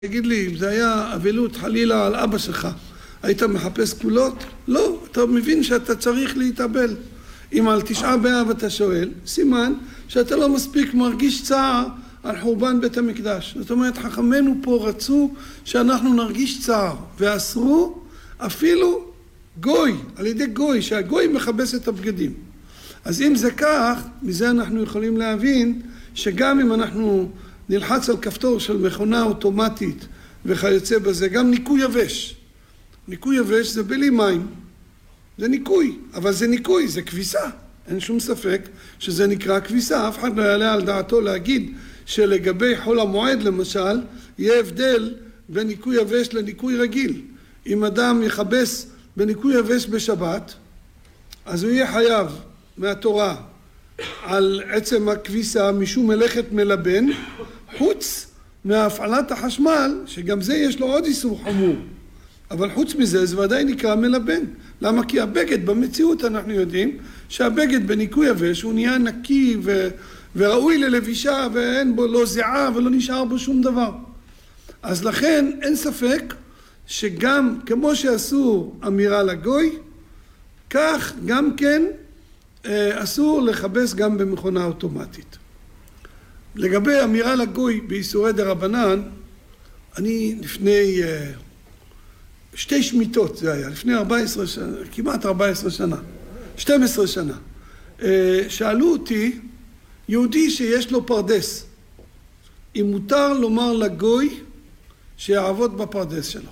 תגיד לי, אם זה היה אבלות חלילה על אבא שלך, היית מחפש קולות? לא, אתה מבין שאתה צריך להתאבל. אם על תשעה באב אתה שואל, סימן שאתה לא מספיק מרגיש צער על חורבן בית המקדש. זאת אומרת, חכמינו פה רצו שאנחנו נרגיש צער, ואסרו אפילו גוי, על ידי גוי, שהגוי מכבס את הבגדים. אז אם זה כך, מזה אנחנו יכולים להבין שגם אם אנחנו נלחץ על כפתור של מכונה אוטומטית וכיוצא בזה, גם ניקוי יבש. ניקוי יבש זה בלי מים, זה ניקוי, אבל זה ניקוי, זה כביסה. אין שום ספק שזה נקרא כביסה. אף אחד לא יעלה על דעתו להגיד שלגבי חול המועד למשל, יהיה הבדל בין ניקוי יבש לניקוי רגיל. אם אדם יכבס בניקוי יבש בשבת, אז הוא יהיה חייב מהתורה על עצם הכביסה משום מלאכת מלבן, חוץ מהפעלת החשמל, שגם זה יש לו עוד איסור חמור. אבל חוץ מזה, זה ודאי נקרא מלבן. למה? כי הבגד, במציאות אנחנו יודעים שהבגד בניקוי יבש הוא נהיה נקי וראוי ללבישה, ואין בו לא זיעה ולא נשאר בו שום דבר. אז לכן אין ספק שגם כמו שאסור אמירה לגוי, כך גם כן אסור לכבס גם במכונה אוטומטית. לגבי אמירה לגוי באיסורי דרבנן, אני לפני שתי שמיטות זה היה, לפני 14 שנה, כמעט 14 שנה, 12 שנה. שאלו אותי, יהודי שיש לו פרדס, אם מותר לומר לגוי שיעבוד בפרדס שלו.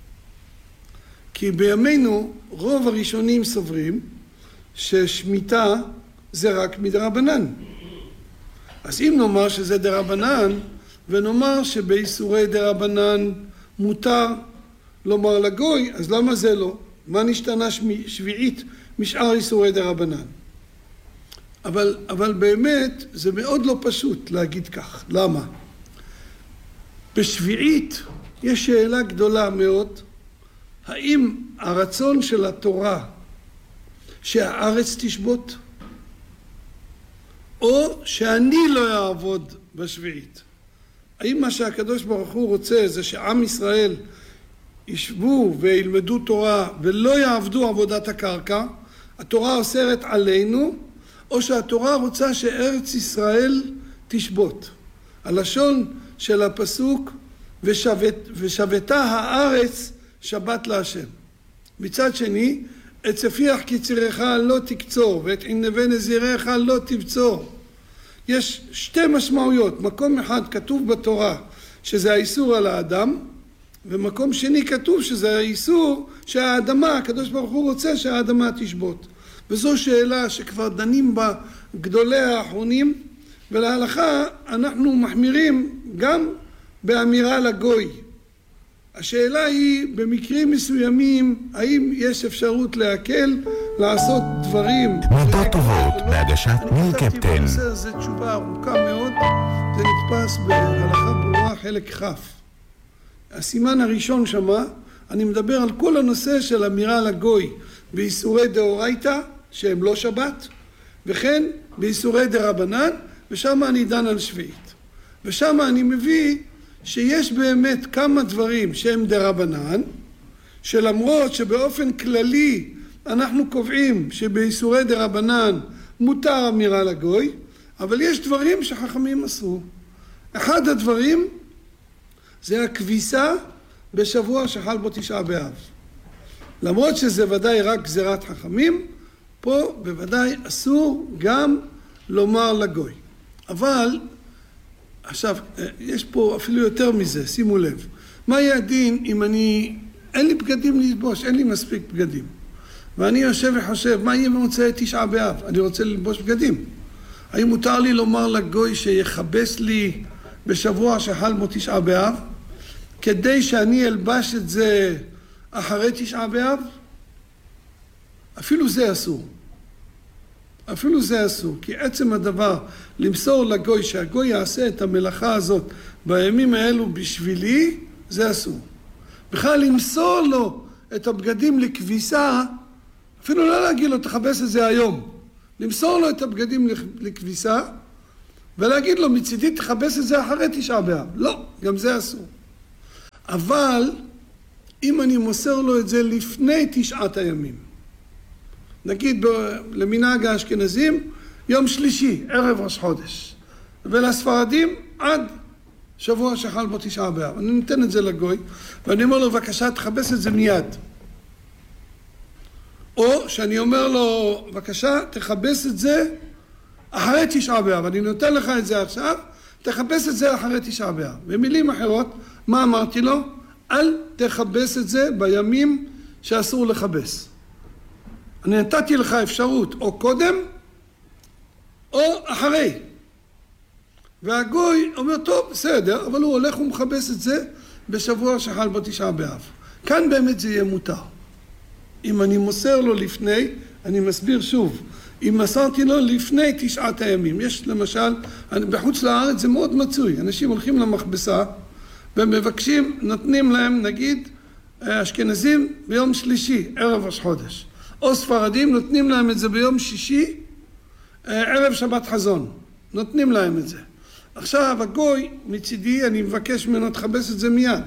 כי בימינו רוב הראשונים סוברים ששמיטה זה רק מדרבנן. אז אם נאמר שזה דרבנן, ונאמר שבאיסורי דרבנן מותר לומר לגוי, אז למה זה לא? מה נשתנה שביעית משאר איסורי דרבנן? אבל באמת זה מאוד לא פשוט להגיד כך. למה? בשביעית יש שאלה גדולה מאוד, האם הרצון של התורה שהארץ תשבות, או שאני לא אעבוד בשביעית? האם מה שהקדוש ברוך הוא רוצה זה שעם ישראל ישבו וילמדו תורה ולא יעבדו עבודת הקרקע, התורה אוסרת עלינו, או שהתורה רוצה שארץ ישראל תשבות? הלשון של הפסוק ושבתה הארץ שבת להשם. מצד שני, את צפיח קצירך לא תקצור ואת ענבי נזיריך לא תבצור. יש שתי משמעויות. מקום אחד כתוב בתורה שזה האיסור על האדם, ומקום שני כתוב שזה האיסור שהאדמה, הקדוש ברוך הוא רוצה שהאדמה תשבות. וזו שאלה שכבר דנים בה גדולי האחרונים, ולהלכה אנחנו מחמירים גם באמירה לגוי. השאלה היא, במקרים מסוימים, האם יש אפשרות להקל, לעשות דברים... מידות טובות, בהגשת ניל קפטן. אני חשבתי בנושא הזה תשובה ארוכה מאוד, זה נתפס בהלכה ברורה חלק כ'. הסימן הראשון שמה, אני מדבר על כל הנושא של אמירה לגוי באיסורי דאורייתא, שהם לא שבת, וכן באיסורי דרבנן, ושם אני דן על שביעית. ושם אני מביא שיש באמת כמה דברים שהם דרבנן, שלמרות שבאופן כללי אנחנו קובעים שבאיסורי דרבנן מותר אמירה לגוי, אבל יש דברים שחכמים אסרו. אחד הדברים זה הכביסה בשבוע שחל בו תשעה באב. למרות שזה ודאי רק גזירת חכמים, פה בוודאי אסור גם לומר לגוי. אבל עכשיו, יש פה אפילו יותר מזה, שימו לב. מה יהיה הדין אם אין לי בגדים ללבוש, אין לי מספיק בגדים. ואני יושב וחושב, מה יהיה במוצאי תשעה באב? אני רוצה ללבוש בגדים. האם מותר לי לומר לגוי שיחבס לי בשבוע שחל בו תשעה באב, כדי שאני אלבש את זה אחרי תשעה באב? אפילו זה אסור. אפילו זה אסור, כי עצם הדבר למסור לגוי שהגוי יעשה את המלאכה הזאת בימים האלו בשבילי, זה אסור. בכלל למסור לו את הבגדים לכביסה, אפילו לא להגיד לו תחבס את זה היום, למסור לו את הבגדים לכביסה ולהגיד לו מצידי תחבס את זה אחרי תשעה באב. לא, גם זה אסור. אבל אם אני מוסר לו את זה לפני 9 הימים, נגיד למנהג האשכנזים, יום שלישי, ערב ראש חודש, ולספרדים עד שבוע שחל בו 9 באב. אני נותן את זה לגוי, ואני אומר לו, בבקשה, תכבס את זה מיד. או שאני אומר לו, בבקשה, תכבס את זה אחרי 9 באב. אני נותן לך את זה עכשיו, תכבס את זה אחרי 9 באב. במילים אחרות, מה אמרתי לו? אל תכבס את זה בימים שאסור לכבס. אני נתתי לך אפשרות או קודם או אחרי. והגוי אומר, טוב, בסדר, אבל הוא הולך ומכבס את זה בשבוע שחל בו 9 באב. כאן באמת זה יהיה מותר. אם אני מוסר לו לפני, אני מסביר שוב, אם מסרתי לו לפני 9 הימים, יש למשל, בחוץ לארץ זה מאוד מצוי, אנשים הולכים למכבסה ומבקשים, נותנים להם, נגיד, אשכנזים ביום שלישי, ערב ראש חודש, או ספרדים נותנים להם את זה ביום שישי, ערב שבת חזון, נותנים להם את זה. עכשיו הגוי מצידי, אני מבקש ממנו תכבס את זה מיד.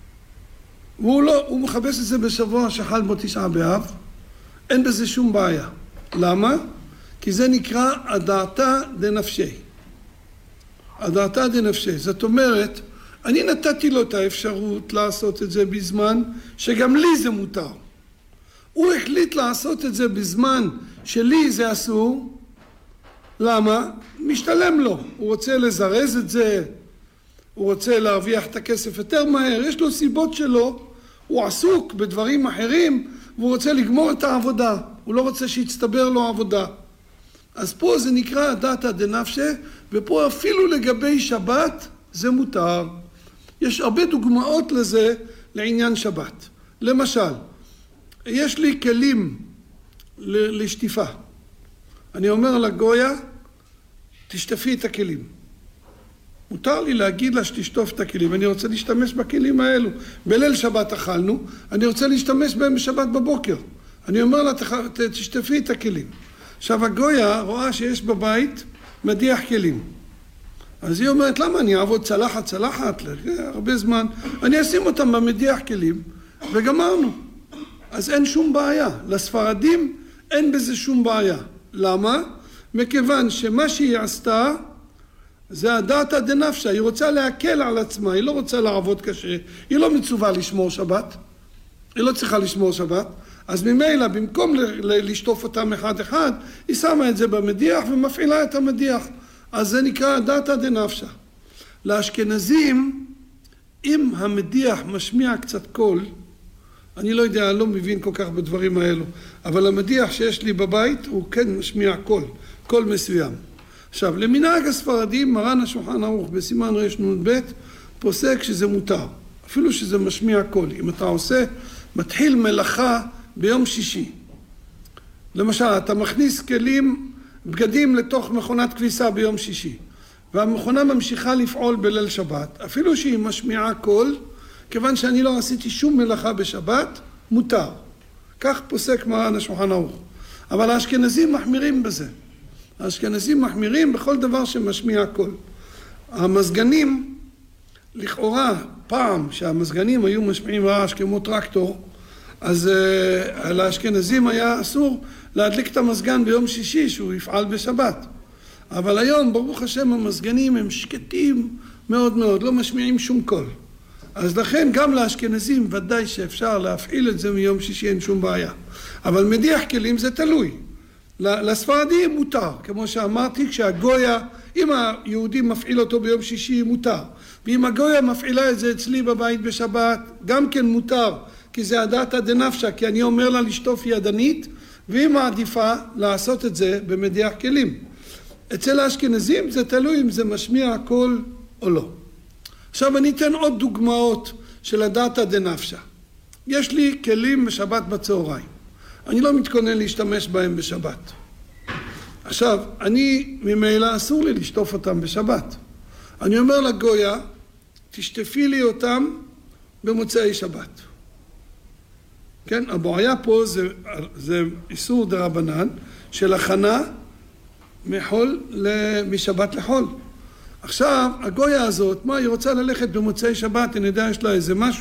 והוא לא, הוא מכבס את זה בשבוע שחל בו 9 באב, אין בזה שום בעיה. למה? כי זה נקרא הדעתה דנפשי. הדעתה דנפשי, זאת אומרת, אני נתתי לו את האפשרות לעשות את זה בזמן שגם לי זה מותר. הוא החליט לעשות את זה בזמן שלי זה אסור. למה? משתלם לו. הוא רוצה לזרז את זה, הוא רוצה להרוויח את הכסף יותר מהר, יש לו סיבות שלו, הוא עסוק בדברים אחרים, והוא רוצה לגמור את העבודה, הוא לא רוצה שיצטבר לו עבודה. אז פה זה נקרא דעתא דנפשי, ופה אפילו לגבי שבת זה מותר. יש הרבה דוגמאות לזה לעניין שבת. למשל, יש לי כלים לשטיפה. אני אומר לגויה, תשטפי את הכלים. מותר לי להגיד לה שתשטוף את הכלים, אני רוצה להשתמש בכלים האלו. בליל שבת אכלנו, אני רוצה להשתמש בהם בשבת בבוקר. אני אומר לה, תשטפי את הכלים. עכשיו הגויה רואה שיש בבית מדיח כלים. אז היא אומרת, למה אני אעבוד צלחת, הרבה זמן, אני אשים אותם במדיח כלים, וגמרנו. אז אין שום בעיה. לספרדים אין בזה שום בעיה. למה? מכיוון שמה שהיא עשתה, זה הדעתא דנפשי, היא רוצה להקל על עצמה, היא לא רוצה לעבוד קשה, היא לא מצווה לשמור שבת, היא לא צריכה לשמור שבת, אז ממילא במקום לשטוף אותם אחד אחד, היא שמה את זה במדיח ומפעילה את המדיח, אז זה נקרא דעתא דנפשי. לאשכנזים, אם המדיח משמיע קצת קול, אני לא יודע, אני לא מבין כל כך בדברים האלו, אבל המדיח שיש לי בבית הוא כן משמיע קול מסוים. עכשיו, למנהג הספרדים, מרן השולחן ערוך בסימן רנ"ב פוסק שזה מותר, אפילו שזה משמיע קול. אם אתה מתחיל מלאכה ביום שישי, למשל, אתה מכניס בגדים לתוך מכונת כביסה ביום שישי, והמכונה ממשיכה לפעול בליל שבת, אפילו שהיא משמיעה קול, כיוון שאני לא עשיתי שום מלאכה בשבת, מותר. כך פוסק מרן השולחן ערוך. אבל האשכנזים מחמירים בזה. האשכנזים מחמירים בכל דבר שמשמיע קול. המזגנים, לכאורה, פעם שהמזגנים היו משמיעים רעש כמו טרקטור, אז לאשכנזים היה אסור להדליק את המזגן ביום שישי שהוא יפעל בשבת. אבל היום, ברוך השם, המזגנים הם שקטים מאוד מאוד, לא משמיעים שום קול. אז לכן גם לאשכנזים ודאי שאפשר להפעיל את זה מיום שישי, אין שום בעיה. אבל מדיח כלים זה תלוי. לספרדים מותר, כמו שאמרתי, כשהגויה, אם היהודי מפעיל אותו ביום שישי מותר, ואם הגויה מפעילה את זה אצלי בבית בשבת, גם כן מותר, כי זה הדעתא דנפשי, כי אני אומר לה לשטוף ידנית, והיא מעדיפה לעשות את זה במדיח כלים. אצל האשכנזים זה תלוי אם זה משמיע קול או לא. עכשיו אני אתן עוד דוגמאות של הדעתא דנפשי. יש לי כלים בשבת בצהריים. אני לא מתכונן להשתמש בהם בשבת. עכשיו, אני ממילא אסור לי לשטוף אותם בשבת. אני אומר לגויה, תשטפי לי אותם במוצאי שבת. כן, הבעיה פה זה איסור דרבנן של הכנה משבת לחול. עכשיו, הגויה הזאת, מה היא רוצה ללכת במוצאי שבת, אני יודע, יש לה איזה משהו